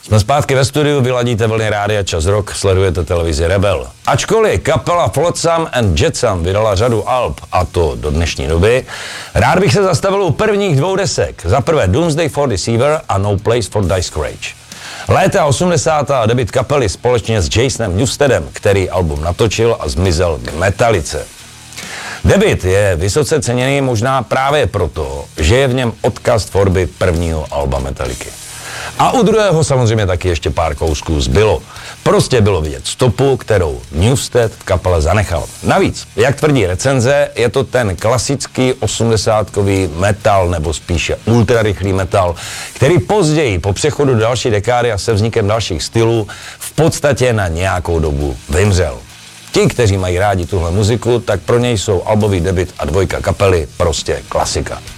Jsme zpátky ve studiu, vyladíte vlny Rádia Čas Rock, sledujete televizi Rebel. Ačkoliv kapela Flotsam and Jetsam vydala řadu alb, a to do dnešní doby, rád bych se zastavil u prvních dvou desek. Za prvé Doomsday for Deceiver a No Place for Discourage. Léta 80. a debut kapely společně s Jasonem Newstedem, který album natočil a zmizel k Metalice. Debut je vysoce ceněný možná právě proto, že je v něm odkaz tvorby prvního alba Metaliky. A u druhého samozřejmě taky ještě pár kousků zbylo. Prostě bylo vidět stopu, kterou Newsted v kapele zanechal. Navíc, jak tvrdí recenze, je to ten klasický 80kový metal, nebo spíše ultrarychlý metal, který později po přechodu do další dekády a se vznikem dalších stylů v podstatě na nějakou dobu vymřel. Ti, kteří mají rádi tuhle muziku, tak pro něj jsou albový debut a dvojka kapely prostě klasika.